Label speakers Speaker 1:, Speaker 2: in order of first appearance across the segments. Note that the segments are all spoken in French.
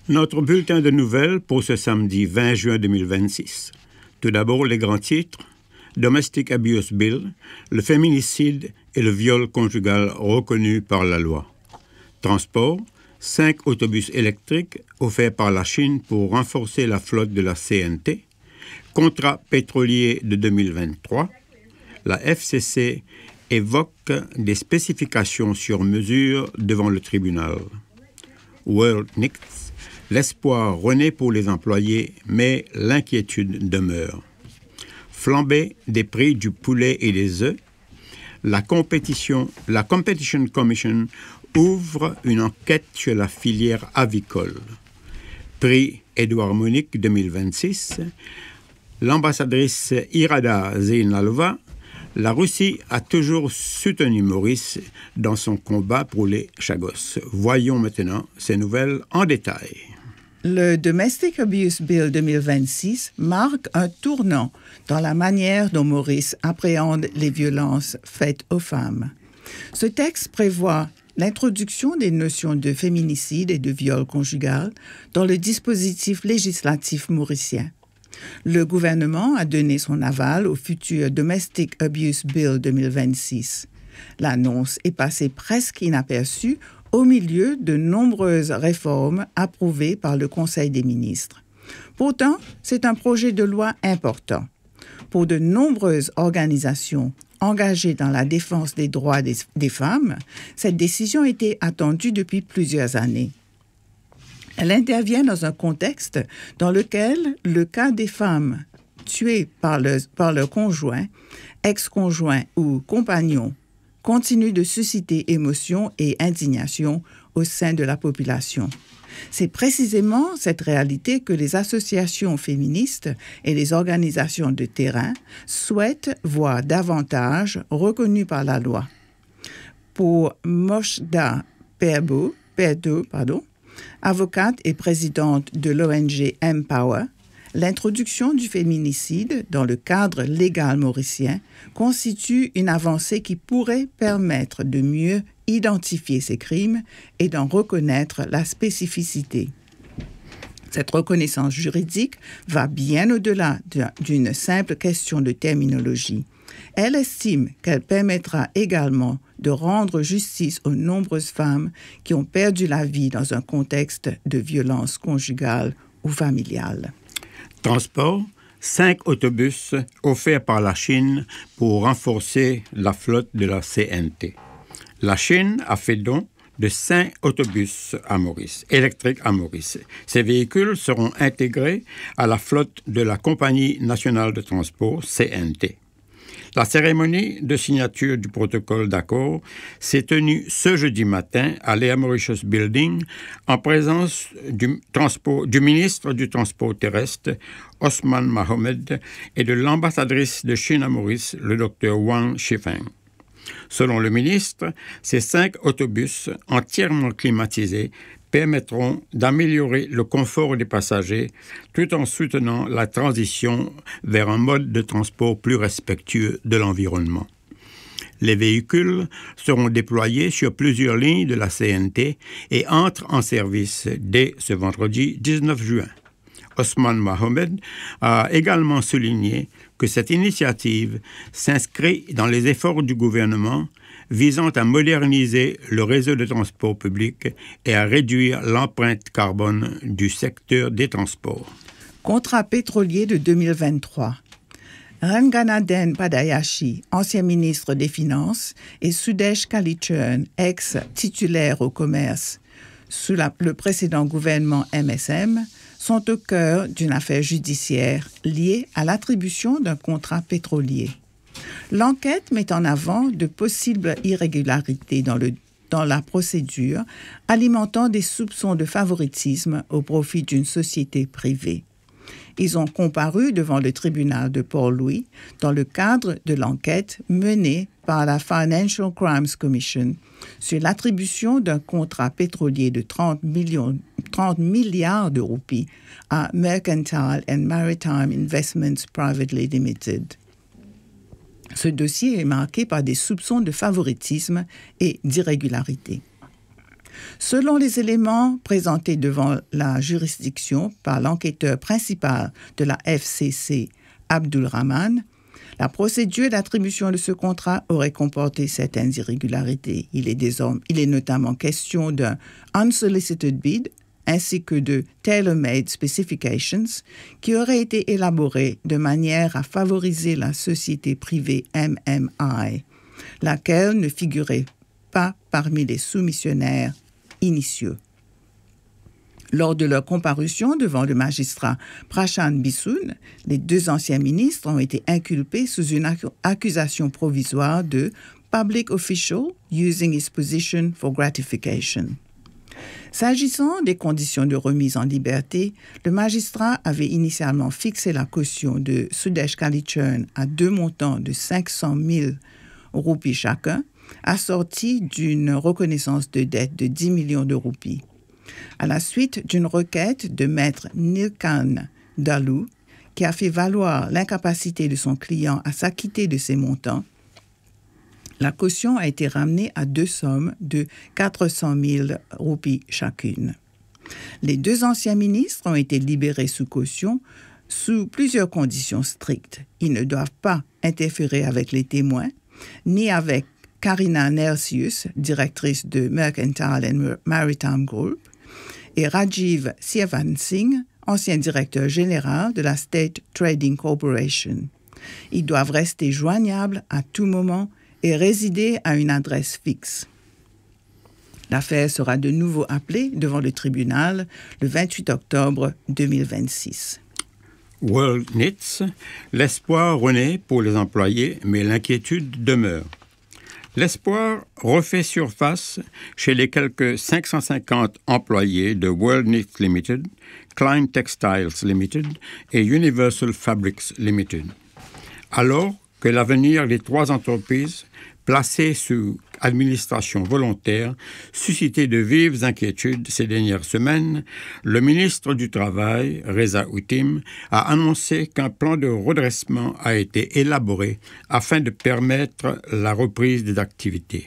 Speaker 1: Notre bulletin de nouvelles pour ce samedi 20 juin 2026. Tout d'abord, les grands titres. Domestic Abuse Bill, le féminicide et le viol conjugal reconnus par la loi. Transport, 5 autobus électriques offerts par la Chine pour renforcer la flotte de la CNT. Contrat pétrolier de 2023. La FCC évoque des spécifications sur mesure devant le tribunal. World Knicks, l'espoir renaît pour les employés, mais l'inquiétude demeure. Flambée des prix du poulet et des œufs, la Competition Commission ouvre une enquête sur la filière avicole. Prix Édouard Monique 2026, l'ambassadrice Irada Zeinalova, la Russie a toujours soutenu Maurice dans son combat pour les Chagos. Voyons maintenant ces nouvelles en détail.
Speaker 2: Le Domestic Abuse Bill 2026 marque un tournant dans la manière dont Maurice appréhende les violences faites aux femmes. Ce texte prévoit l'introduction des notions de féminicide et de viol conjugal dans le dispositif législatif mauricien. Le gouvernement a donné son aval au futur Domestic Abuse Bill 2026. L'annonce est passée presque inaperçue au milieu de nombreuses réformes approuvées par le Conseil des ministres. Pourtant, c'est un projet de loi important. Pour de nombreuses organisations engagées dans la défense des droits des femmes, cette décision était attendue depuis plusieurs années. Elle intervient dans un contexte dans lequel le cas des femmes tuées par leur conjoint, ex-conjoint ou compagnon continue de susciter émotion et indignation au sein de la population. C'est précisément cette réalité que les associations féministes et les organisations de terrain souhaitent voir davantage reconnue par la loi. Pour Moshda Perdo, avocate et présidente de l'ONG Empower, l'introduction du féminicide dans le cadre légal mauricien constitue une avancée qui pourrait permettre de mieux identifier ces crimes et d'en reconnaître la spécificité. Cette reconnaissance juridique va bien au-delà d'une simple question de terminologie. Elle estime qu'elle permettra également de rendre justice aux nombreuses femmes qui ont perdu la vie dans un contexte de violence conjugale ou familiale.
Speaker 1: Transport, 5 autobus offerts par la Chine pour renforcer la flotte de la CNT. La Chine a fait don de 5 autobus électriques à Maurice. Ces véhicules seront intégrés à la flotte de la Compagnie nationale de transport, CNT. La cérémonie de signature du protocole d'accord s'est tenue ce jeudi matin à l'Air Mauritius Building en présence du ministre du Transport terrestre, Osman Mohamed, et de l'ambassadrice de Chine à Maurice, le Dr Wang Shifeng. Selon le ministre, ces 5 autobus entièrement climatisés permettront d'améliorer le confort des passagers tout en soutenant la transition vers un mode de transport plus respectueux de l'environnement. Les véhicules seront déployés sur plusieurs lignes de la CNT et entrent en service dès ce vendredi 19 juin. Osman Mohamed a également souligné que cette initiative s'inscrit dans les efforts du gouvernement visant à moderniser le réseau de transport public et à réduire l'empreinte carbone du secteur des transports.
Speaker 2: Contrat pétrolier de 2023. Ranganathan Padayashi, ancien ministre des Finances, et Sudesh Kalichurn, ex-titulaire au commerce sous le précédent gouvernement MSM, sont au cœur d'une affaire judiciaire liée à l'attribution d'un contrat pétrolier. L'enquête met en avant de possibles irrégularités dans la procédure, alimentant des soupçons de favoritisme au profit d'une société privée. Ils ont comparu devant le tribunal de Port-Louis dans le cadre de l'enquête menée par la Financial Crimes Commission sur l'attribution d'un contrat pétrolier de 30 milliards de roupies à Mercantile and Maritime Investments Privately Limited. Ce dossier est marqué par des soupçons de favoritisme et d'irrégularité. Selon les éléments présentés devant la juridiction par l'enquêteur principal de la FCC, Abdul Rahman, la procédure d'attribution de ce contrat aurait comporté certaines irrégularités. Il est notamment question d'un unsolicited bid ainsi que de tailor-made specifications qui auraient été élaborés de manière à favoriser la société privée MMI, laquelle ne figurait pas parmi les soumissionnaires initiaux. Lors de leur comparution devant le magistrat Prashant Bissoon, les deux anciens ministres ont été inculpés sous une accusation provisoire de « public official using his position for gratification ». S'agissant des conditions de remise en liberté, le magistrat avait initialement fixé la caution de Sudesh Kalichurn à 2 montants de 500 000 roupies chacun, assortis d'une reconnaissance de dette de 10 millions de roupies. À la suite d'une requête de maître Nilkan Dalu, qui a fait valoir l'incapacité de son client à s'acquitter de ces montants, la caution a été ramenée à 2 sommes de 400 000 roupies chacune. Les 2 anciens ministres ont été libérés sous caution sous plusieurs conditions strictes. Ils ne doivent pas interférer avec les témoins, ni avec Karina Nersius, directrice de Mercantile and Maritime Group, et Rajiv Siavansingh, ancien directeur général de la State Trading Corporation. Ils doivent rester joignables à tout moment et résider à une adresse fixe. L'affaire sera de nouveau appelée devant le tribunal le 28 octobre 2026.
Speaker 1: World Knits, l'espoir renaît pour les employés, mais l'inquiétude demeure. L'espoir refait surface chez les quelques 550 employés de World Knits Limited, Klein Textiles Limited et Universal Fabrics Limited. Alors que l'avenir des 3 entreprises placées sous administration volontaire suscitait de vives inquiétudes ces dernières semaines, le ministre du Travail, Reza Huttem, a annoncé qu'un plan de redressement a été élaboré afin de permettre la reprise des activités.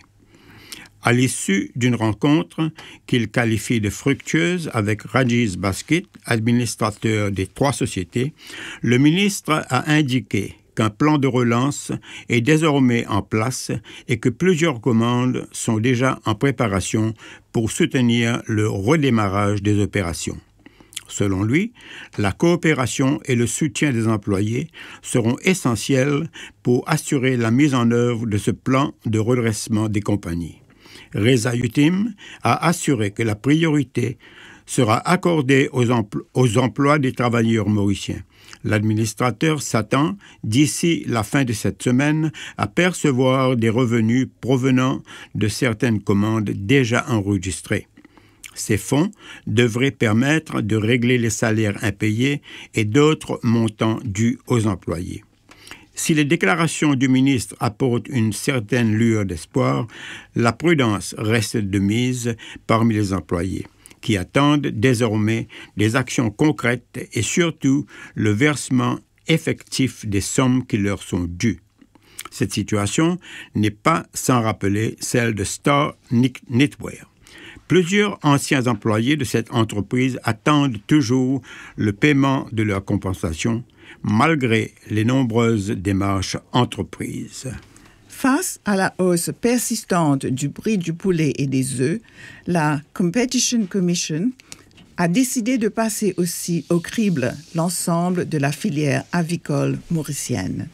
Speaker 1: À l'issue d'une rencontre qu'il qualifie de fructueuse avec Rajiv Baskit, administrateur des 3 sociétés, le ministre a indiqué qu'un plan de relance est désormais en place et que plusieurs commandes sont déjà en préparation pour soutenir le redémarrage des opérations. Selon lui, la coopération et le soutien des employés seront essentiels pour assurer la mise en œuvre de ce plan de redressement des compagnies. Reza Huttem a assuré que la priorité sera accordée aux emplois des travailleurs mauriciens. L'administrateur s'attend, d'ici la fin de cette semaine, à percevoir des revenus provenant de certaines commandes déjà enregistrées. Ces fonds devraient permettre de régler les salaires impayés et d'autres montants dus aux employés. Si les déclarations du ministre apportent une certaine lueur d'espoir, la prudence reste de mise parmi les employés, qui attendent désormais des actions concrètes et surtout le versement effectif des sommes qui leur sont dues. Cette situation n'est pas sans rappeler celle de Star Knitwear. Plusieurs anciens employés de cette entreprise attendent toujours le paiement de leur compensation, malgré les nombreuses démarches entreprises.
Speaker 2: Face à la hausse persistante du prix du poulet et des œufs, la Competition Commission a décidé de passer aussi au crible l'ensemble de la filière avicole mauricienne.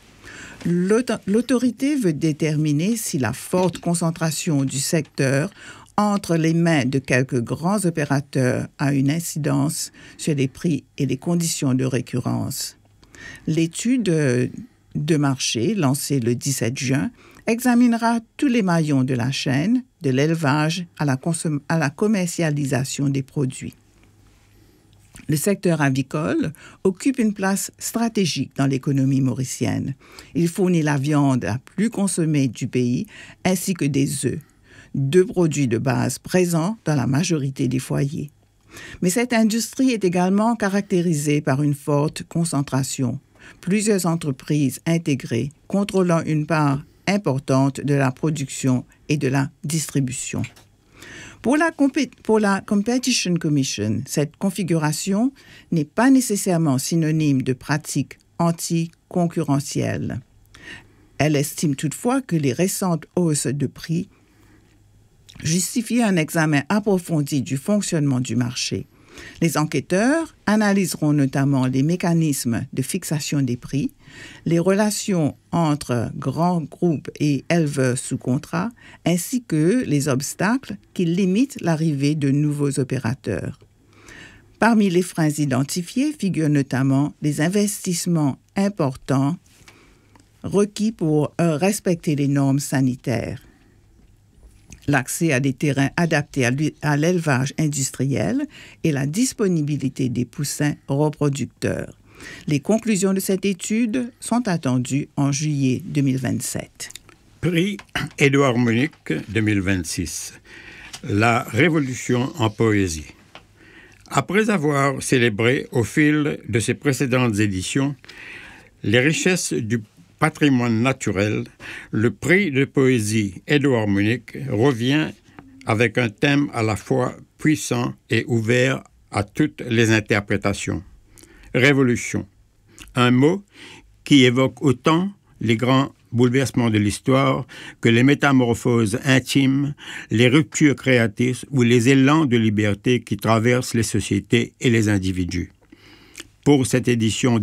Speaker 2: L'autorité veut déterminer si la forte concentration du secteur entre les mains de quelques grands opérateurs a une incidence sur les prix et les conditions de récurrence. L'étude de marché, lancée le 17 juin, examinera tous les maillons de la chaîne, de l'élevage à la commercialisation des produits. Le secteur avicole occupe une place stratégique dans l'économie mauricienne. Il fournit la viande la plus consommée du pays ainsi que des œufs, 2 produits de base présents dans la majorité des foyers. Mais cette industrie est également caractérisée par une forte concentration. Plusieurs entreprises intégrées contrôlant une part importante de la production et de la distribution. Pour la Competition Commission, cette configuration n'est pas nécessairement synonyme de pratique anticoncurrentielle. Elle estime toutefois que les récentes hausses de prix justifient un examen approfondi du fonctionnement du marché. Les enquêteurs analyseront notamment les mécanismes de fixation des prix, les relations entre grands groupes et éleveurs sous contrat, ainsi que les obstacles qui limitent l'arrivée de nouveaux opérateurs. Parmi les freins identifiés figurent notamment les investissements importants requis pour respecter les normes sanitaires, l'accès à des terrains adaptés à l'élevage industriel et la disponibilité des poussins reproducteurs. Les conclusions de cette étude sont attendues en juillet 2027.
Speaker 1: Prix Édouard Munich 2026. La révolution en poésie. Après avoir célébré au fil de ses précédentes éditions les richesses du patrimoine naturel, le prix de poésie Édouard Munich revient avec un thème à la fois puissant et ouvert à toutes les interprétations. Révolution, un mot qui évoque autant les grands bouleversements de l'histoire que les métamorphoses intimes, les ruptures créatrices ou les élans de liberté qui traversent les sociétés et les individus. Pour cette édition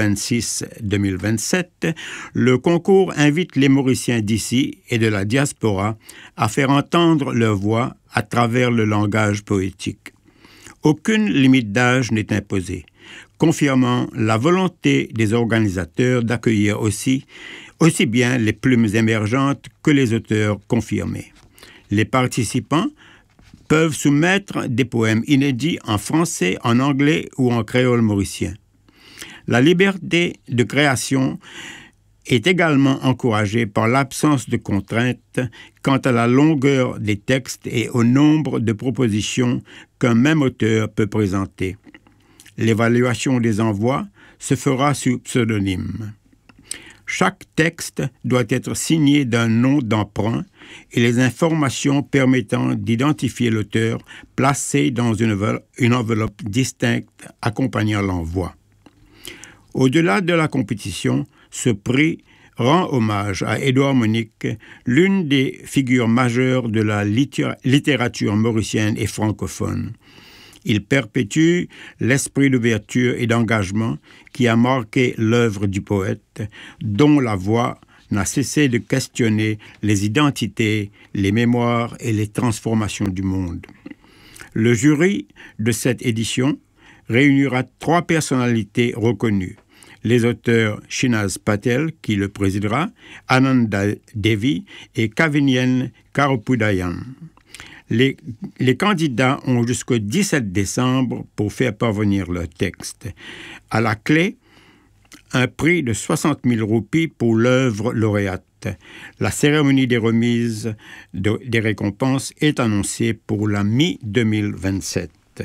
Speaker 1: 2026-2027, le concours invite les Mauriciens d'ici et de la diaspora à faire entendre leur voix à travers le langage poétique. Aucune limite d'âge n'est imposée, confirmant la volonté des organisateurs d'accueillir aussi bien les plumes émergentes que les auteurs confirmés. Les participants peuvent soumettre des poèmes inédits en français, en anglais ou en créole mauricien. La liberté de création est également encouragée par l'absence de contraintes quant à la longueur des textes et au nombre de propositions qu'un même auteur peut présenter. L'évaluation des envois se fera sous pseudonyme. Chaque texte doit être signé d'un nom d'emprunt et les informations permettant d'identifier l'auteur placées dans une enveloppe distincte accompagnant l'envoi. Au-delà de la compétition, ce prix rend hommage à Édouard Munich, l'une des figures majeures de la littérature mauricienne et francophone. Il perpétue l'esprit d'ouverture et d'engagement qui a marqué l'œuvre du poète, dont la voix n'a cessé de questionner les identités, les mémoires et les transformations du monde. Le jury de cette édition réunira 3 personnalités reconnues. Les auteurs Shinaz Patel, qui le présidera, Ananda Devi et Kavinyen Karupudayan. Les candidats ont jusqu'au 17 décembre pour faire parvenir leur texte. À la clé, un prix de 60 000 roupies pour l'œuvre lauréate. La cérémonie des remises des récompenses est annoncée pour la mi-2027.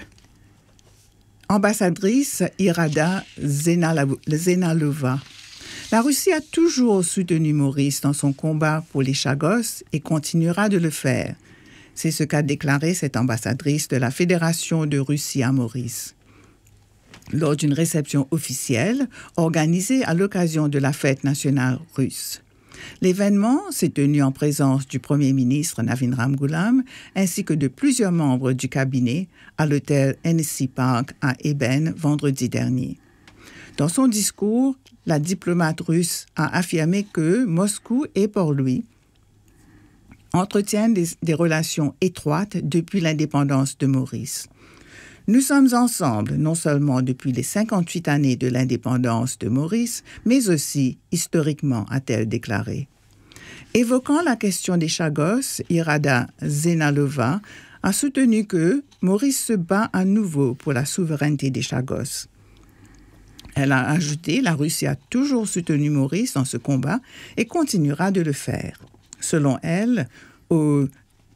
Speaker 2: Ambassadrice Irada Zenalova. La Russie a toujours soutenu Maurice dans son combat pour les Chagos et continuera de le faire. C'est ce qu'a déclaré cette ambassadrice de la Fédération de Russie à Maurice. Lors d'une réception officielle organisée à l'occasion de la fête nationale russe. L'événement s'est tenu en présence du Premier ministre Navin Ramgoolam ainsi que de plusieurs membres du cabinet à l'hôtel Hennessy Park à Eben vendredi dernier. Dans son discours, la diplomate russe a affirmé que Moscou et Port-Louis entretiennent des relations étroites depuis l'indépendance de Maurice. Nous sommes ensemble non seulement depuis les 58 années de l'indépendance de Maurice, mais aussi historiquement, a-t-elle déclaré. Évoquant la question des Chagos, Irada Zenalova a soutenu que Maurice se bat à nouveau pour la souveraineté des Chagos. Elle a ajouté, la Russie a toujours soutenu Maurice dans ce combat et continuera de le faire. Selon elle, au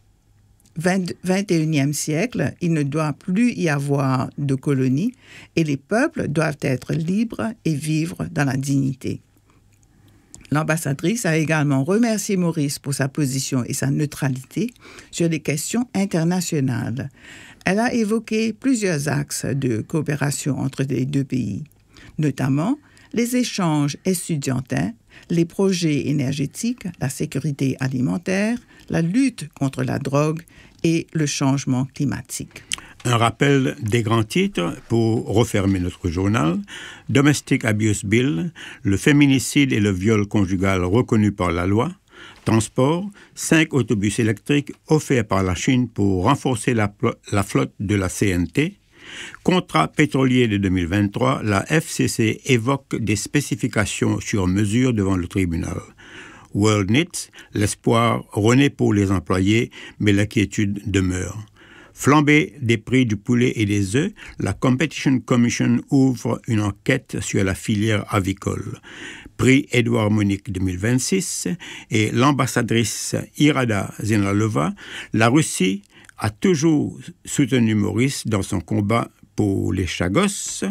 Speaker 2: XXIe siècle, il ne doit plus y avoir de colonies et les peuples doivent être libres et vivre dans la dignité. L'ambassadrice a également remercié Maurice pour sa position et sa neutralité sur les questions internationales. Elle a évoqué plusieurs axes de coopération entre les deux pays, notamment les échanges estudiantins, les projets énergétiques, la sécurité alimentaire, la lutte contre la drogue et le changement climatique.
Speaker 1: Un rappel des grands titres pour refermer notre journal. Domestic Abuse Bill, le féminicide et le viol conjugal reconnu par la loi. Transport, 5 autobus électriques offerts par la Chine pour renforcer la flotte de la CNT. Contrat pétrolier de 2023, la FCC évoque des spécifications sur mesure devant le tribunal. WorldNet, l'espoir renaît pour les employés, mais l'inquiétude demeure. Flambée des prix du poulet et des œufs, la Competition Commission ouvre une enquête sur la filière avicole. Prix Édouard Monique 2026 et l'ambassadrice Irada Zenalova, la Russie a toujours soutenu Maurice dans son combat pour les Chagos.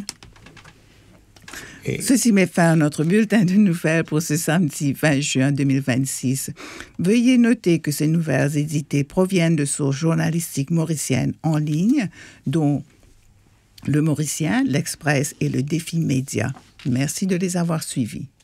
Speaker 2: Ceci met fin à notre bulletin de nouvelles pour ce samedi 20 juin 2026. Veuillez noter que ces nouvelles éditées proviennent de sources journalistiques mauriciennes en ligne, dont Le Mauricien, L'Express et Le Défi Média. Merci de les avoir suivies.